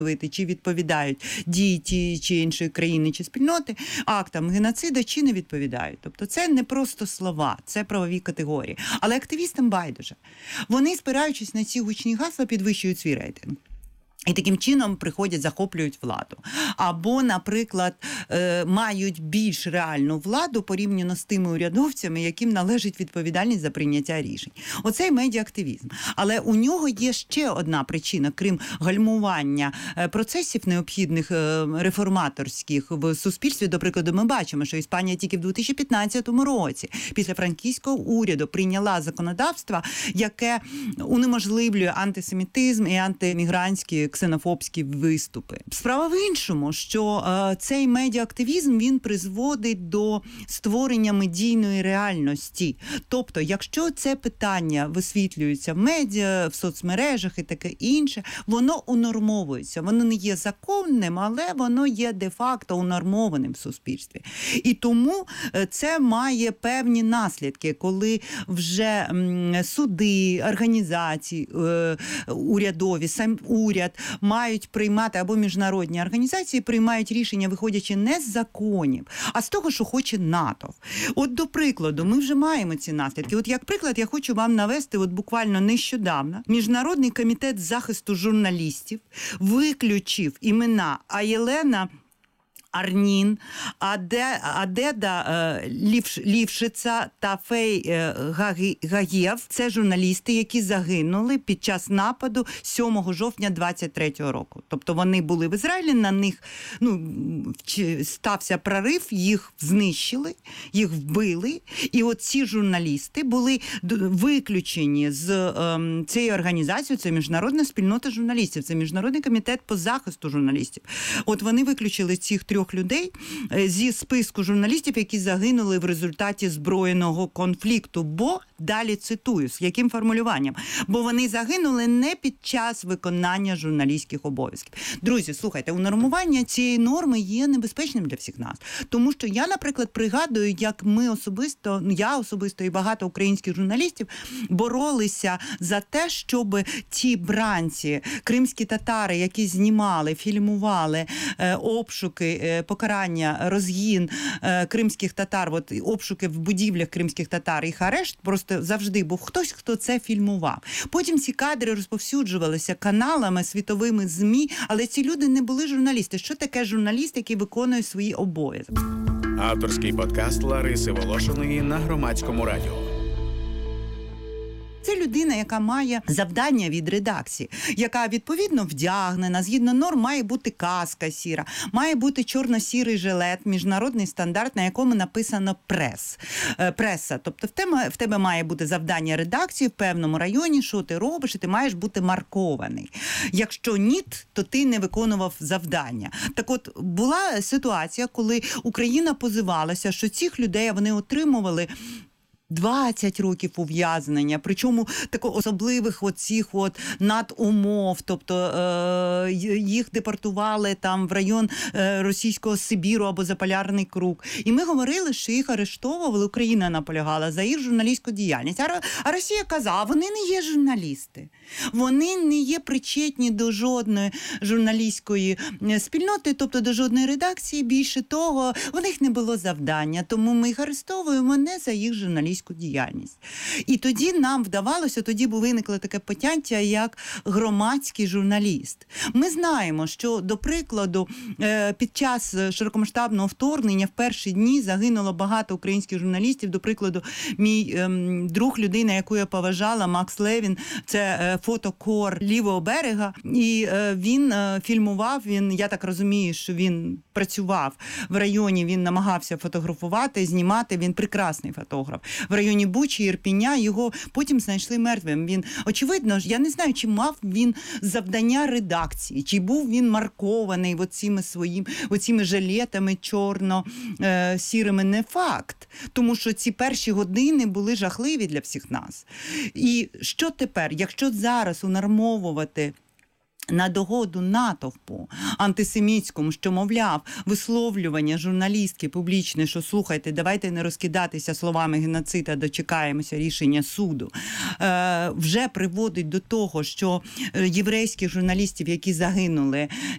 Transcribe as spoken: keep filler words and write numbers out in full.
чи відповідають дії тієї чи іншої країни чи спільноти актам геноциду, чи не відповідають. Тобто це не просто слова, це правові категорії. Але активістам байдуже. Вони, спираючись на ці гучні гасла, підвищують свій рейтинг. І таким чином приходять, захоплюють владу. Або, наприклад, мають більш реальну владу порівняно з тими урядовцями, яким належить відповідальність за прийняття рішень. Оцей медіаактивізм. Але у нього є ще одна причина, крім гальмування процесів необхідних реформаторських в суспільстві. До прикладу, ми бачимо, що Іспанія тільки в дві тисячі п'ятнадцятому році після франкійського уряду прийняла законодавство, яке унеможливлює антисемітизм і антимігрантські ксенофобські виступи. Справа в іншому, що е, цей медіаактивізм, він призводить до створення медійної реальності. Тобто, якщо це питання висвітлюється в медіа, в соцмережах і таке інше, воно унормовується. Воно не є законним, але воно є де-факто унормованим в суспільстві. І тому це має певні наслідки, коли вже м, суди, організації е, урядові, сам уряд мають приймати, або міжнародні організації приймають рішення, виходячи не з законів, а з того, що хоче НАТО. От, до прикладу, ми вже маємо ці наслідки. От, як приклад, я хочу вам навести, от буквально нещодавно, Міжнародний комітет захисту журналістів виключив імена Аєлена Арнін, Аде, Адеда е, Лівш, Лівшица та Фей е, Гаєв. Це журналісти, які загинули під час нападу сьомого жовтня двадцять третього року. Тобто вони були в Ізраїлі, на них ну, стався прорив, їх знищили, їх вбили. І от ці журналісти були виключені з е, цієї організації, це Міжнародна спільнота журналістів, це Міжнародний комітет по захисту журналістів. От вони виключили цих трьох людей зі списку журналістів, які загинули в результаті збройного конфлікту. Бо, далі цитую, з яким формулюванням? Бо вони загинули не під час виконання журналістських обов'язків. Друзі, слухайте, унормування цієї норми є небезпечним для всіх нас. Тому що я, наприклад, пригадую, як ми особисто, ну я особисто і багато українських журналістів боролися за те, щоб ті бранці, кримські татари, які знімали, фільмували е, обшуки, е, покарання, розгін е, кримських татар, от обшуки в будівлях кримських татар, їх арешт, просто завжди був хтось, хто це фільмував. Потім ці кадри розповсюджувалися каналами, світовими ЗМІ, але ці люди не були журналісти. Що таке журналіст, який виконує свої обов'язки? Авторський подкаст Лариси Волошиної на Громадському радіо. Це людина, яка має завдання від редакції, яка відповідно вдягнена, згідно норм має бути каска сіра, має бути чорно-сірий жилет, міжнародний стандарт, на якому написано прес. Преса. Тобто в тебе, в тебе має бути завдання редакції в певному районі, що ти робиш, і ти маєш бути маркований. Якщо ні, то ти не виконував завдання. Так от, була ситуація, коли Україна позивалася, що цих людей вони отримували двадцять років ув'язнення, причому таких особливих оцих от надумов, тобто е, їх депортували там в район е, російського Сибіру або Заполярний круг. І ми говорили, що їх арештовували, Україна наполягала за їх журналістську діяльність. А, а Росія казала, вони не є журналісти. Вони не є причетні до жодної журналістської спільноти, тобто до жодної редакції. Більше того, у них не було завдання, тому ми їх арештовуємо не за їх журналістську діяльність. І тоді нам вдавалося, тоді виникло таке поняття, як громадський журналіст. Ми знаємо, що, до прикладу, під час широкомасштабного вторгнення в перші дні загинуло багато українських журналістів. До прикладу, мій ем, друг, людина, яку я поважала, Макс Левін, це е, фотокор лівого берега, і е, він е, фільмував, він, я так розумію, що він працював в районі, він намагався фотографувати, знімати, він прекрасний фотограф. В районі Бучі, Ірпіня, його потім знайшли мертвим. Він, очевидно, я не знаю, чи мав він завдання редакції, чи був він маркований оціми своїм, оціми жилетами чорно-сірими, не факт. Тому що ці перші години були жахливі для всіх нас. І що тепер, якщо зараз унормовувати на догоду натовпу антисемітському, що, мовляв, висловлювання журналістки публічне, що слухайте, давайте не розкидатися словами геноцид, а дочекаємося рішення суду, е, вже приводить до того, що єврейських журналістів, які загинули,